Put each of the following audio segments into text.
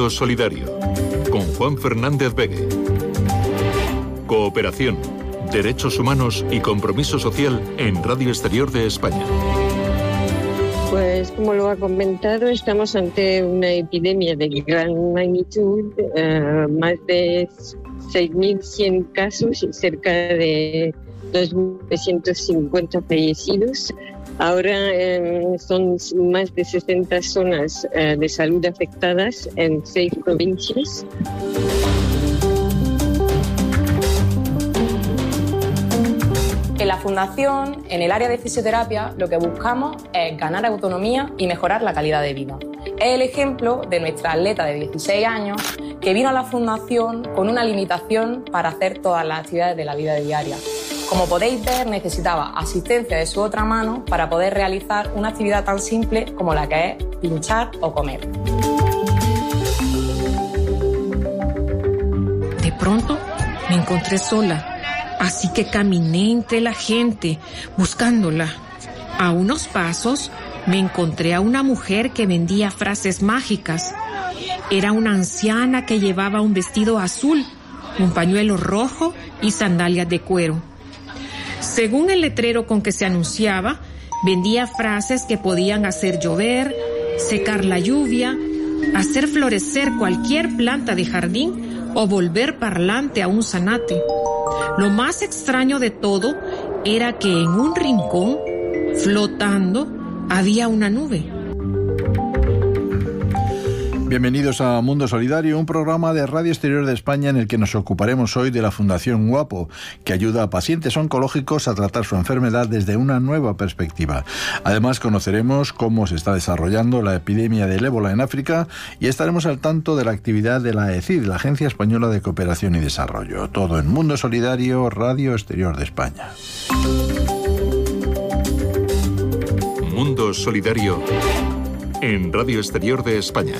Mundo Solidario, con Juan Fernández Begue. Cooperación, derechos humanos y compromiso social en Radio Exterior de España. Pues como lo ha comentado, estamos ante una epidemia de gran magnitud, más de 6.100 casos y cerca de 2.350 fallecidos. Ahora son más de 60 zonas de salud afectadas en 6 provincias. En la Fundación, en el área de fisioterapia, lo que buscamos es ganar autonomía y mejorar la calidad de vida. Es el ejemplo de nuestra atleta de 16 años que vino a la Fundación con una limitación para hacer todas las actividades de la vida diaria. Como podéis ver, necesitaba asistencia de su otra mano para poder realizar una actividad tan simple como la que es pinchar o comer. De pronto me encontré sola. Así que caminé entre la gente, buscándola. A unos pasos me encontré a una mujer que vendía frases mágicas. Era una anciana que llevaba un vestido azul, un pañuelo rojo y sandalias de cuero. Según el letrero con que se anunciaba, vendía frases que podían hacer llover, secar la lluvia, hacer florecer cualquier planta de jardín o volver parlante a un zanate. Lo más extraño de todo era que en un rincón, flotando, había una nube. Bienvenidos a Mundo Solidario, un programa de Radio Exterior de España en el que nos ocuparemos hoy de la Fundación WAPO, que ayuda a pacientes oncológicos a tratar su enfermedad desde una nueva perspectiva. Además, conoceremos cómo se está desarrollando la epidemia del ébola en África y estaremos al tanto de la actividad de la AECID, la Agencia Española de Cooperación y Desarrollo. Todo en Mundo Solidario, Radio Exterior de España. Mundo Solidario en Radio Exterior de España.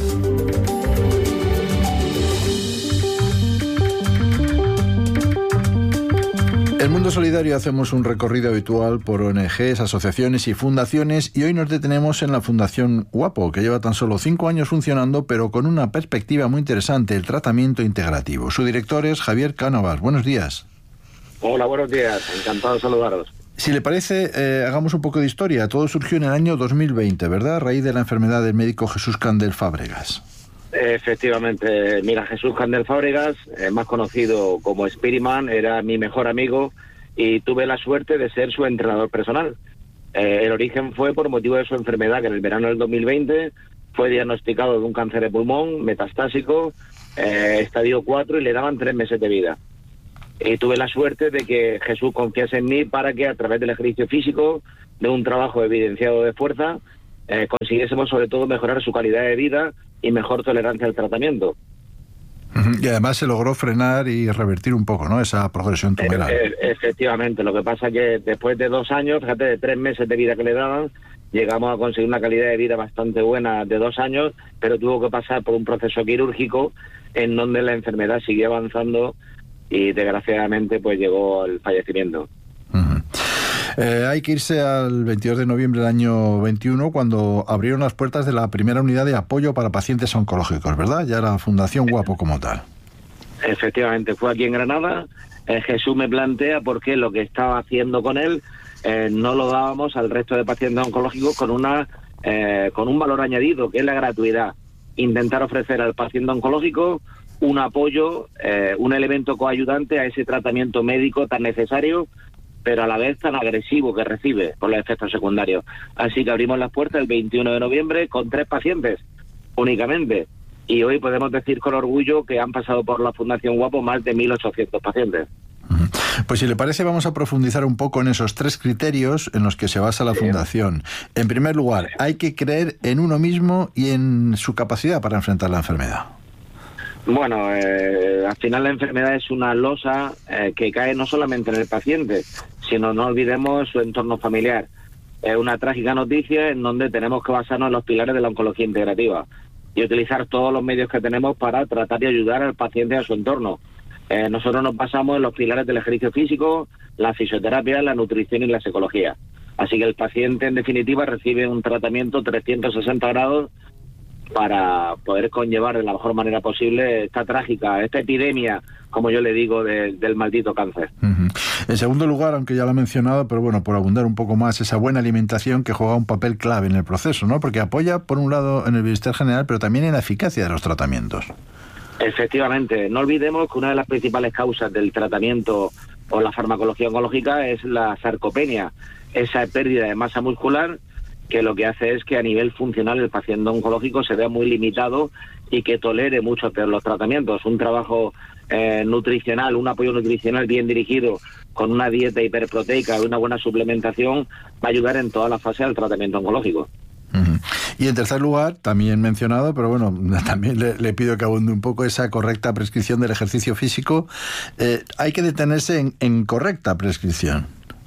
En Mundo Solidario hacemos un recorrido habitual por ONGs, asociaciones y fundaciones, y hoy nos detenemos en la Fundación WAPO, que lleva tan solo 5 años funcionando, pero con una perspectiva muy interesante, el tratamiento integrativo. Su director es Javier Cánovas. Buenos días. Hola, buenos días. Encantado de saludaros. Si le parece, hagamos un poco de historia. Todo surgió en el año 2020, ¿verdad? A raíz de la enfermedad del médico Jesús Candel Fábregas. Efectivamente. Mira, Jesús Candel Fábregas, más conocido como Spiritman, era mi mejor amigo y tuve la suerte de ser su entrenador personal. El origen fue por motivo de su enfermedad, que en el verano del 2020 fue diagnosticado de un cáncer de pulmón metastásico, estadio 4, y le daban 3 meses de vida. Y tuve la suerte de que Jesús confiase en mí para que a través del ejercicio físico, de un trabajo evidenciado de fuerza, consiguiésemos sobre todo mejorar su calidad de vida y mejor tolerancia al tratamiento. Y además se logró frenar y revertir un poco, ¿no?, esa progresión tumoral. Efectivamente, lo que pasa es que después de 2 años, fíjate, de 3 meses de vida que le daban, llegamos a conseguir una calidad de vida bastante buena de 2 años, pero tuvo que pasar por un proceso quirúrgico en donde la enfermedad siguió avanzando y desgraciadamente pues llegó el fallecimiento. Hay que irse al 22 de noviembre del año 21, cuando abrieron las puertas de la primera unidad de apoyo para pacientes oncológicos, ¿verdad? Ya la Fundación WAPO como tal. Efectivamente, fue aquí en Granada. Jesús me plantea por qué lo que estaba haciendo con él no lo dábamos al resto de pacientes oncológicos con un valor añadido, que es la gratuidad. Intentar ofrecer al paciente oncológico un apoyo, un elemento coayudante a ese tratamiento médico tan necesario, pero a la vez tan agresivo que recibe por los efectos secundarios. Así que abrimos las puertas el 21 de noviembre con 3 pacientes únicamente. Y hoy podemos decir con orgullo que han pasado por la Fundación WAPO más de 1.800 pacientes. Pues si le parece, vamos a profundizar un poco en esos 3 criterios en los que se basa la Fundación. En primer lugar, hay que creer en uno mismo y en su capacidad para enfrentar la enfermedad. Bueno, al final la enfermedad es una losa que cae no solamente en el paciente, sino no olvidemos su entorno familiar. Es una trágica noticia en donde tenemos que basarnos en los pilares de la oncología integrativa y utilizar todos los medios que tenemos para tratar de ayudar al paciente y a su entorno. Nosotros nos basamos en los pilares del ejercicio físico, la fisioterapia, la nutrición y la psicología. Así que el paciente, en definitiva, recibe un tratamiento 360 grados para poder conllevar de la mejor manera posible esta epidemia, como yo le digo, del maldito cáncer. En segundo lugar, aunque ya lo he mencionado, pero bueno, por abundar un poco más, esa buena alimentación que juega un papel clave en el proceso, ¿no? Porque apoya, por un lado, en el bienestar general, pero también en la eficacia de los tratamientos. Efectivamente, no olvidemos que una de las principales causas del tratamiento o la farmacología oncológica es la sarcopenia, esa pérdida de masa muscular que lo que hace es que a nivel funcional el paciente oncológico se vea muy limitado y que tolere mucho peor los tratamientos. Un trabajo nutricional, un apoyo nutricional bien dirigido con una dieta hiperproteica y una buena suplementación va a ayudar en toda la fase del tratamiento oncológico. Y en tercer lugar, también mencionado, pero bueno, también le pido que abunde un poco esa correcta prescripción del ejercicio físico. Hay que detenerse en correcta prescripción.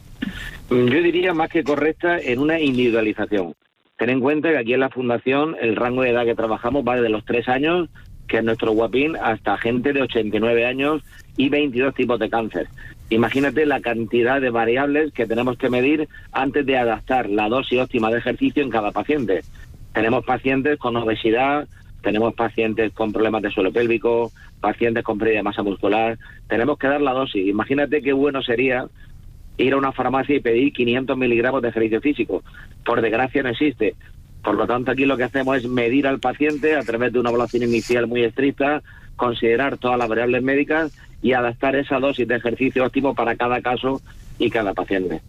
Yo diría más que correcta en una individualización. Ten en cuenta que aquí en la Fundación el rango de edad que trabajamos va desde los 3 años, que es nuestro guapín, hasta gente de 89 años y 22 tipos de cáncer. Imagínate la cantidad de variables que tenemos que medir antes de adaptar la dosis óptima de ejercicio en cada paciente. Tenemos pacientes con obesidad, tenemos pacientes con problemas de suelo pélvico, pacientes con pérdida de masa muscular. Tenemos que dar la dosis. Imagínate qué bueno sería ir a una farmacia y pedir 500 miligramos de ejercicio físico. Por desgracia no existe. Por lo tanto, aquí lo que hacemos es medir al paciente a través de una evaluación inicial muy estricta, considerar todas las variables médicas y adaptar esa dosis de ejercicio óptimo para cada caso y cada paciente.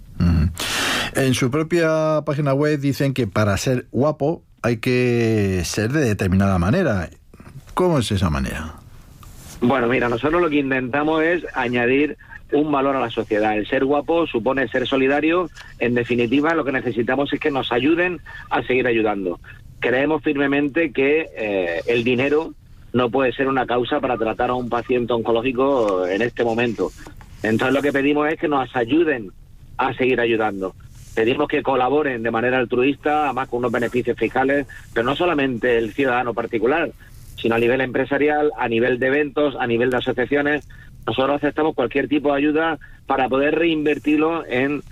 En su propia página web dicen que para ser guapo hay que ser de determinada manera. ¿Cómo es esa manera? Bueno, mira, nosotros lo que intentamos es añadir un valor a la sociedad. El ser guapo supone ser solidario. En definitiva, lo que necesitamos es que nos ayuden a seguir ayudando. Creemos firmemente que el dinero no puede ser una causa para tratar a un paciente oncológico en este momento. Entonces lo que pedimos es que nos ayuden a seguir ayudando. Pedimos que colaboren de manera altruista, además con unos beneficios fiscales, pero no solamente el ciudadano particular, sino a nivel empresarial, a nivel de eventos, a nivel de asociaciones. Nosotros aceptamos cualquier tipo de ayuda para poder reinvertirlo en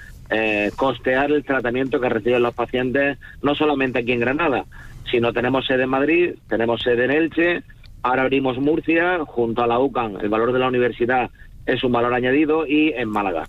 costear el tratamiento que reciben los pacientes, no solamente aquí en Granada, sino tenemos sede en Madrid, tenemos sede en Elche, ahora abrimos Murcia, junto a la UCAM, el valor de la universidad es un valor añadido, y en Málaga.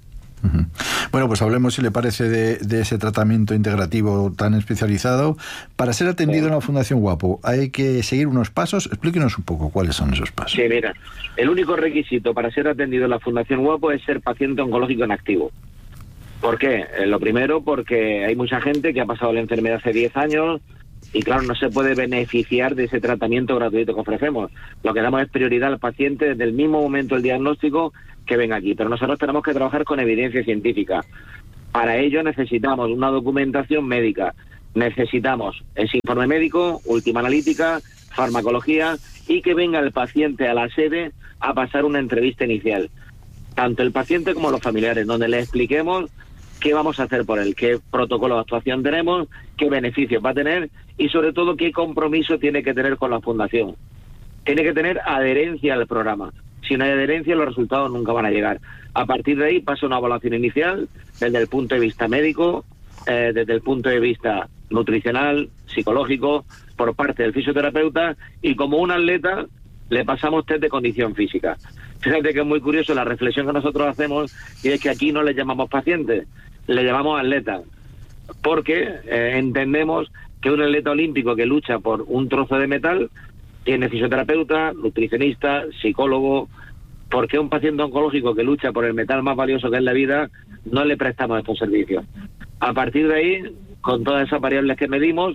Bueno, pues hablemos, si le parece, de ese tratamiento integrativo tan especializado. Para ser atendido en la Fundación Guapo, ¿hay que seguir unos pasos? Explíquenos un poco cuáles son esos pasos. Sí, mira, el único requisito para ser atendido en la Fundación Guapo es ser paciente oncológico en activo. ¿Por qué? Lo primero, porque hay mucha gente que ha pasado la enfermedad hace 10 años y, claro, no se puede beneficiar de ese tratamiento gratuito que ofrecemos. Lo que damos es prioridad al paciente desde el mismo momento del diagnóstico que venga aquí. Pero nosotros tenemos que trabajar con evidencia científica. Para ello necesitamos una documentación médica. Necesitamos ese informe médico, última analítica, farmacología, y que venga el paciente a la sede a pasar una entrevista inicial. Tanto el paciente como los familiares, donde le expliquemos qué vamos a hacer por él, qué protocolo de actuación tenemos, qué beneficios va a tener y, sobre todo, qué compromiso tiene que tener con la Fundación. Tiene que tener adherencia al programa. Si no hay adherencia, los resultados nunca van a llegar. A partir de ahí pasa una evaluación inicial desde el punto de vista médico, desde el punto de vista nutricional, psicológico, por parte del fisioterapeuta, y como un atleta le pasamos test de condición física. Fíjate que es muy curioso la reflexión que nosotros hacemos, y es que aquí no le llamamos pacientes, le llamamos atletas, porque entendemos que un atleta olímpico que lucha por un trozo de metal tiene fisioterapeuta, nutricionista, psicólogo. Porque un paciente oncológico que lucha por el metal más valioso que es la vida, no le prestamos estos servicios. A partir de ahí, con todas esas variables que medimos,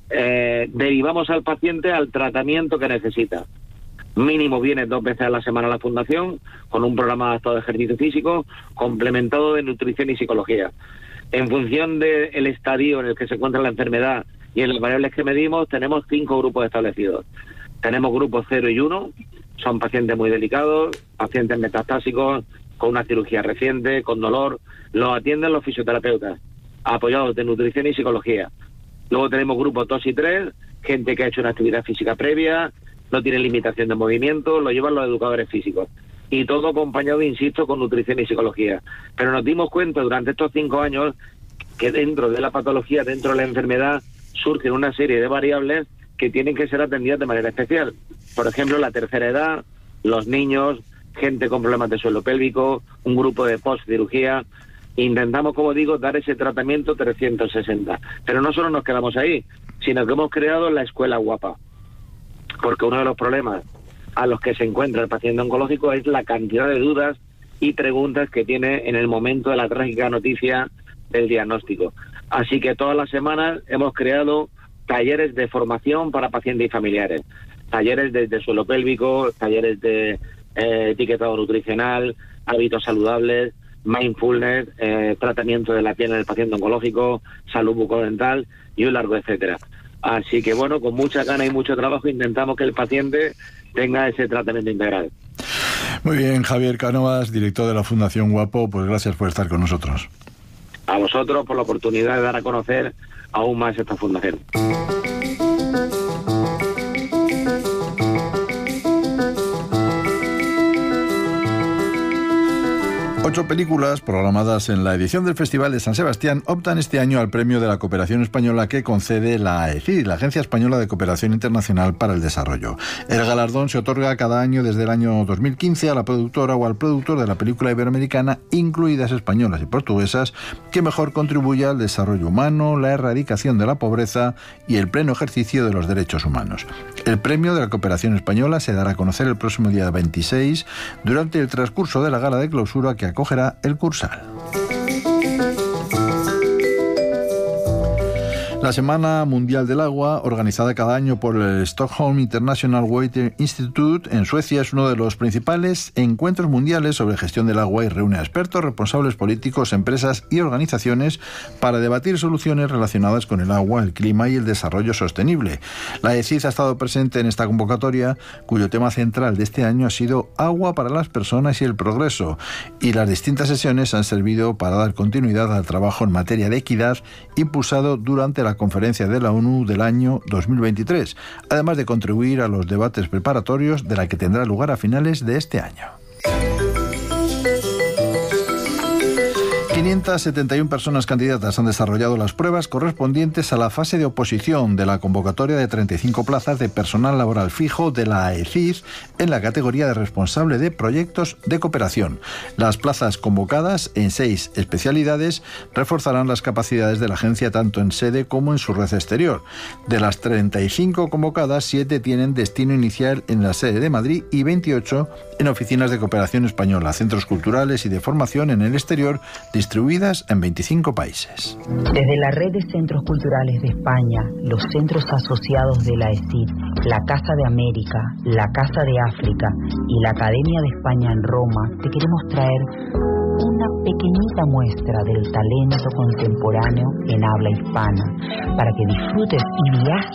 derivamos al paciente al tratamiento que necesita. Mínimo viene 2 veces a la semana a la Fundación, con un programa adaptado de ejercicio físico, complementado de nutrición y psicología. En función del estadio en el que se encuentra la enfermedad y en las variables que medimos, tenemos 5 grupos establecidos. Tenemos grupos 0 y 1, son pacientes muy delicados, pacientes metastásicos, con una cirugía reciente, con dolor. Los atienden los fisioterapeutas, apoyados de nutrición y psicología. Luego tenemos grupos 2 y 3, gente que ha hecho una actividad física previa, no tiene limitación de movimiento, lo llevan los educadores físicos. Y todo acompañado, insisto, con nutrición y psicología. Pero nos dimos cuenta durante estos 5 años que dentro de la patología, dentro de la enfermedad, surgen una serie de variables que tienen que ser atendidas de manera especial. Por ejemplo, la tercera edad, los niños, gente con problemas de suelo pélvico, un grupo de post-cirugía. Intentamos, como digo, dar ese tratamiento 360. Pero no solo nos quedamos ahí, sino que hemos creado la escuela guapa. Porque uno de los problemas a los que se encuentra el paciente oncológico es la cantidad de dudas y preguntas que tiene en el momento de la trágica noticia del diagnóstico. Así que todas las semanas hemos creado talleres de formación para pacientes y familiares. Talleres de suelo pélvico, talleres de etiquetado nutricional, hábitos saludables, mindfulness, tratamiento de la piel en el paciente oncológico, salud bucodental y un largo etcétera. Así que bueno, con mucha gana y mucho trabajo intentamos que el paciente tenga ese tratamiento integral. Muy bien, Javier Cánovas, director de la Fundación Guapo, pues gracias por estar con nosotros. A vosotros por la oportunidad de dar a conocer aún más esta fundación. 8 películas programadas en la edición del Festival de San Sebastián optan este año al premio de la cooperación española que concede la AECID, la Agencia Española de Cooperación Internacional para el Desarrollo. El galardón se otorga cada año desde el año 2015 a la productora o al productor de la película iberoamericana, incluidas españolas y portuguesas, que mejor contribuya al desarrollo humano, la erradicación de la pobreza y el pleno ejercicio de los derechos humanos. El premio de la cooperación española se dará a conocer el próximo día 26 durante el transcurso de la gala de clausura que acogerá el Cursal. La Semana Mundial del Agua, organizada cada año por el Stockholm International Water Institute en Suecia, es uno de los principales encuentros mundiales sobre gestión del agua y reúne a expertos, responsables políticos, empresas y organizaciones para debatir soluciones relacionadas con el agua, el clima y el desarrollo sostenible. La AECID ha estado presente en esta convocatoria, cuyo tema central de este año ha sido agua para las personas y el progreso, y las distintas sesiones han servido para dar continuidad al trabajo en materia de equidad impulsado durante la conferencia de la ONU del año 2023, además de contribuir a los debates preparatorios de la que tendrá lugar a finales de este año. 571 personas candidatas han desarrollado las pruebas correspondientes a la fase de oposición de la convocatoria de 35 plazas de personal laboral fijo de la AECID en la categoría de responsable de proyectos de cooperación. Las plazas convocadas en 6 especialidades reforzarán las capacidades de la agencia tanto en sede como en su red exterior. De las 35 convocadas, 7 tienen destino inicial en la sede de Madrid y 28 en oficinas de cooperación española, centros culturales y de formación en el exterior, distribuidas en 25 países. Desde la red de centros culturales de España, los centros asociados de la AECID, la Casa de América, la Casa de África y la Academia de España en Roma, te queremos traer una pequeñita muestra del talento contemporáneo en habla hispana, para que disfrutes y viajes